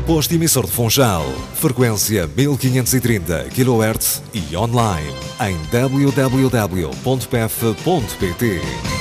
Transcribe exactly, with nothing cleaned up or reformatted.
Posto emissor de Funchal, frequência mil quinhentos e trinta quilohertz e online em w w w ponto p e f ponto p t.